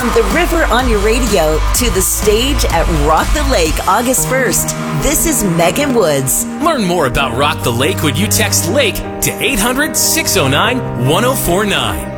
From the river on your radio to the stage at Rock the Lake August 1st, this is Megan Woods. Learn more about Rock the Lake when you text LAKE to 800-609-1049.